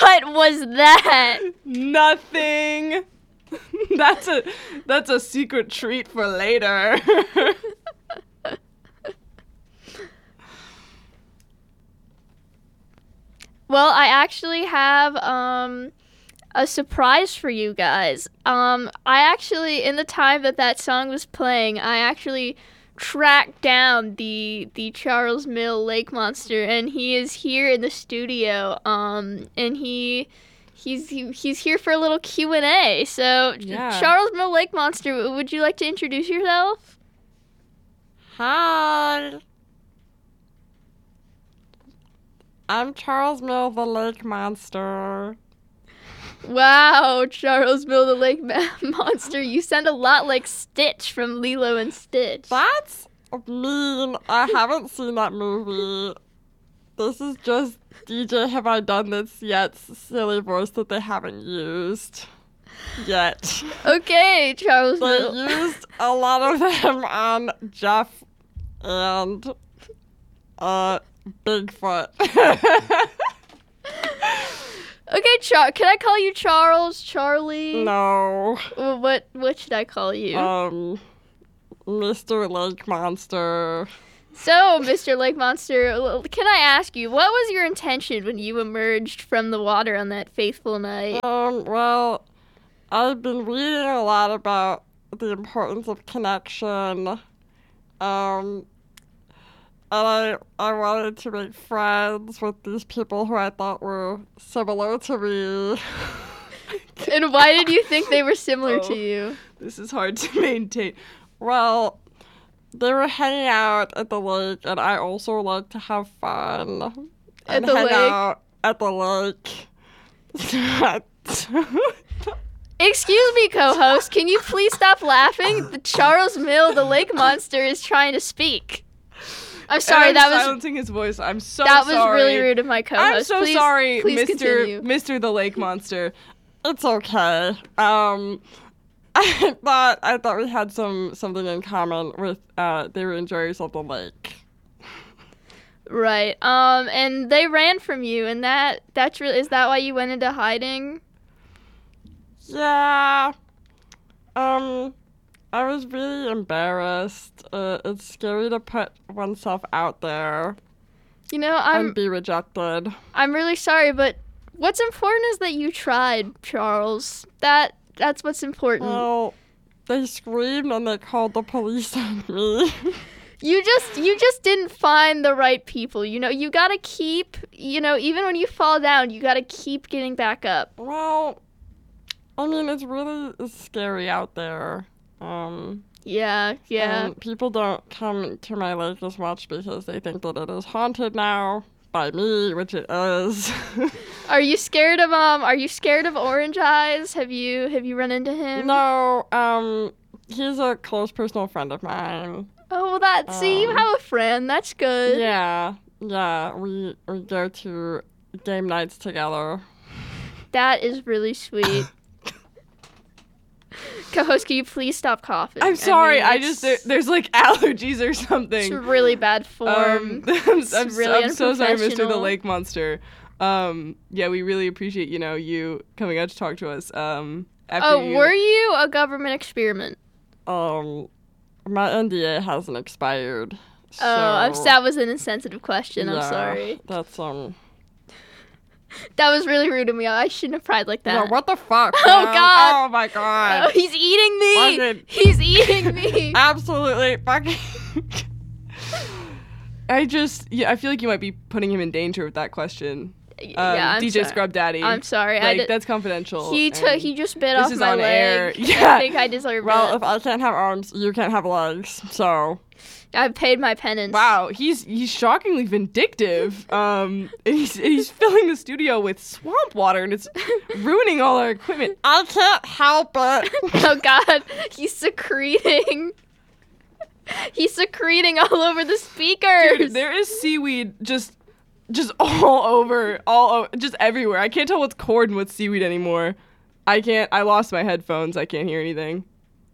What was that? Nothing. That's a secret treat for later. Well, I actually have a surprise for you guys. I actually, in the time that song was playing, I actually tracked down the Charles Mill Lake Monster, and he is here in the studio. And he's here for a little Q&A. So, Yeah. Charles Mill Lake Monster, would you like to introduce yourself? Hi. I'm Charles Mill, the Lake Monster. Wow, Charles Mill the Lake Monster. You sound a lot like Stitch from Lilo and Stitch. That's mean. I haven't seen that movie. This is just DJ Have I Done This Yet silly voice that they haven't used yet. Okay, Charles They Mill. used a lot of them on Jeff and Bigfoot. Okay, can I call you Charles? Charlie? No. What should I call you? Mr. Lake Monster. So, Mr. Lake Monster, can I ask you, what was your intention when you emerged from the water on that faithful night? Well, I've been reading a lot about the importance of connection. And I wanted to make friends with these people who I thought were similar to me. And why did you think they were similar to you? This is hard to maintain. Well, they were hanging out at the lake, and I also like to have fun. At and the hang lake? out at the lake. Excuse me, co-host, can you please stop laughing? The Charles Mill, the Lake Monster, is trying to speak. I'm sorry, I'm that was silencing his voice. I'm so that sorry. was really rude of my co-host. I'm so Please- sorry, please continue. Mr. the Lake Monster. It's okay. I thought we had something in common with they were enjoyers of the lake. Right. And they ran from you, and that's really, is that why you went into hiding? Yeah. I was really embarrassed. It's scary to put oneself out there You know, and be rejected. I'm really sorry, but what's important is that you tried, Charles. That's what's important. Well, they screamed and they called the police on me. You just didn't find the right people. You know, you gotta keep, even when you fall down, you gotta keep getting back up. Well, I mean, it's really scary out there. Yeah. And people don't come to my lake as much because they think that it is haunted now by me, which it is. Are you scared of Orange Eyes? Have you run into him? No, he's a close personal friend of mine. Oh, well, see, you have a friend. That's good. Yeah, we go to game nights together. That is really sweet. Co-host, can you please stop coughing? I'm sorry, I mean, there's like allergies or something. It's really bad form. I'm really so sorry, Mr. the unprofessional. Lake Monster. Yeah, we really appreciate, you coming out to talk to us. Were you a government experiment? My NDA hasn't expired. So, That was an insensitive question. I'm yeah, sorry. That's That was really rude of me. I shouldn't have cried like that. No, what the fuck? Oh, man? God. Oh my god! Oh, he's eating me. Fucking- He's eating me. Absolutely fucking. I feel like you might be putting him in danger with that question. Yeah, I'm DJ sorry. Scrub Daddy. I'm sorry. That's confidential. He and just bit this off is my on leg. air. Yeah. I think I deserve Well, it. if I can't have arms, you can't have legs. So. I paid my penance. Wow, he's shockingly vindictive. He's filling the studio with swamp water and it's ruining all our equipment. I can't help it. Oh God, he's secreting. He's secreting all over the speakers. Dude, there is seaweed just all over, just everywhere. I can't tell what's cord and what's seaweed anymore. I lost my headphones. I can't hear anything.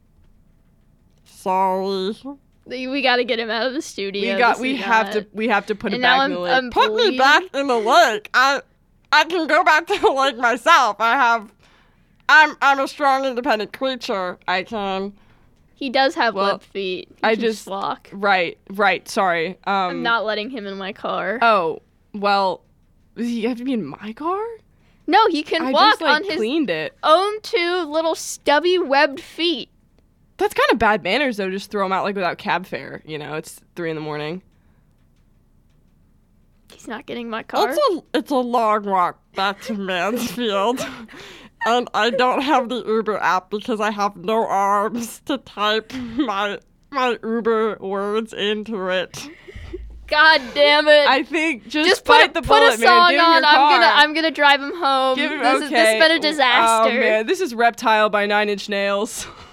Sorry. We gotta get him out of the studio. We have to put And him back now in the lake. I'm Put me bleeding. back in the lake. I can go back to the lake myself. I'm a strong, independent creature. I can. He does have Well, web feet. He I can just- walk. Right. Sorry. I'm not letting him in my car. Oh, well, does he have to be in my car? No, he can I walk just, like, on his cleaned it. own 2 little stubby webbed feet. That's kind of bad manners, though. Just throw him out, like, without cab fare. You know, it's 3 a.m. He's not getting my car. It's a long walk back to Mansfield. And I don't have the Uber app because I have no arms to type my Uber words into it. God damn it. I think just bite the put bullet, a man. song Give him on. your car. I'm gonna drive him home. Give him, This has okay. been a disaster. Oh, man. This is Reptile by 9 Inch Nails.